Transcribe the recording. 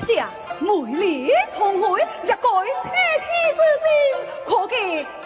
家美丽聪慧，一改车体之心，可见